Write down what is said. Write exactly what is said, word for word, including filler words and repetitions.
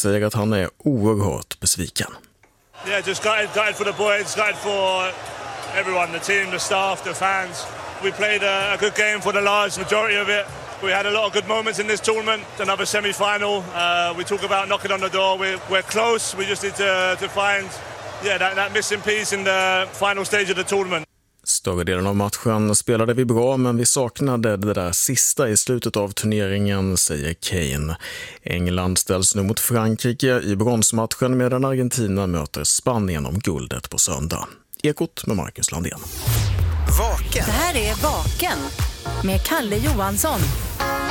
säger att han är oerhört besviken. Yeah, just gutted, gutted for the boys, gutted for everyone, the team, the staff, the fans. We played a, a good game for the large majority of it. We had a lot of good moments in this tournament. Another semi-final. Uh, we talk about knocking on the door. We're, we're close. We just need to, to find yeah, that, that missing piece in the final stage of the tournament. Större delen av matchen spelade vi bra, men vi saknade det där sista i slutet av turneringen, säger Kane. England ställs nu mot Frankrike i bronsmatchen medan Argentina möter Spanien om guldet på söndag. Ekot med Marcus Landén. Vaken. Det här är Vaken med Kalle Johansson.